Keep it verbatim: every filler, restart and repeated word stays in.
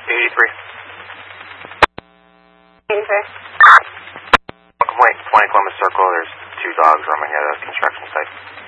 eighty-three. eighty-three. Welcome, wait, twenty Columbus Circle. There's two dogs roaming at a construction site.